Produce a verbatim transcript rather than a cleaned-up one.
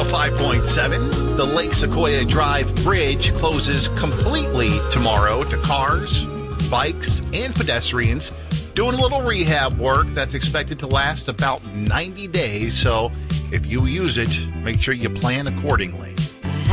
oh five point seven. The Lake Sequoia Drive Bridge closes completely tomorrow to cars, bikes, and pedestrians. Doing a little rehab work that's expected to last about ninety days. So if you use it, make sure you plan accordingly.